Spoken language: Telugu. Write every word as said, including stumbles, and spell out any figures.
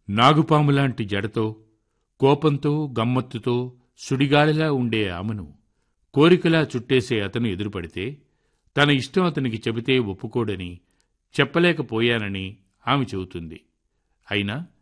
నాగుపాములాంటి జడతో, కోపంతో, గమ్మత్తుతో సుడిగాలిలా ఉండే ఆమెను కోరికలా చుట్టేసే అతను ఎదురుపడితే తన ఇష్టం అతనికి చెబితే ఒప్పుకోడని, చెప్పలేకపోయానని ఆమె చెబుతుంది. అయినా